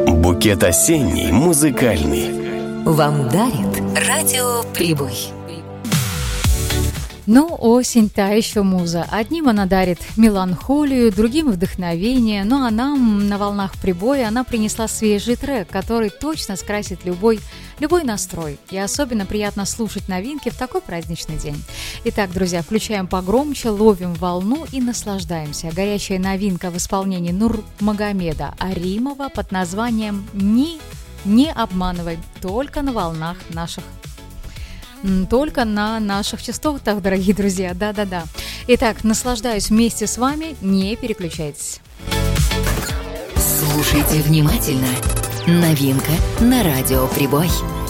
Букет осенний, музыкальный вам дарит радио Прибой. Ну, осень та еще муза. Одним она дарит меланхолию, другим вдохновение. Ну а нам на волнах Прибоя она принесла свежий трек, который точно скрасит любой настрой. И особенно приятно слушать новинки в такой праздничный день. Итак, друзья, включаем погромче, ловим волну и наслаждаемся. Горячая новинка в исполнении Нурмагомеда Аримова под названием «Не обманывай», только на волнах только на наших частотах, дорогие друзья, да-да-да. Итак, наслаждаюсь вместе с вами, не переключайтесь. Слушайте внимательно. Новинка на радио Прибой.